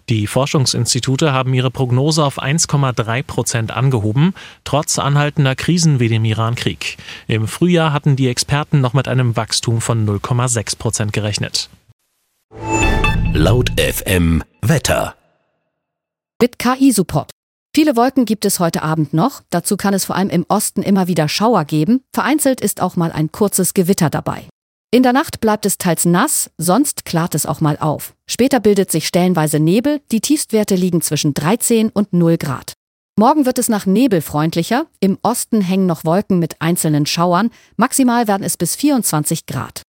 Die Forschungsinstitute haben ihre Prognose auf 1,3% angehoben, trotz anhaltender Krisen wie dem Iran-Krieg. Im Frühjahr hatten die Experten noch mit einem Wachstum von 0,6% gerechnet. Laut FM Wetter. Mit KI-Support. Viele Wolken gibt es heute Abend noch. Dazu kann es vor allem im Osten immer wieder Schauer geben. Vereinzelt ist auch mal ein kurzes Gewitter dabei. In der Nacht bleibt es teils nass, sonst klart es auch mal auf. Später bildet sich stellenweise Nebel, die Tiefstwerte liegen zwischen 13 und 0 Grad. Morgen wird es nach Nebel freundlicher, im Osten hängen noch Wolken mit einzelnen Schauern, maximal werden es bis 24 Grad.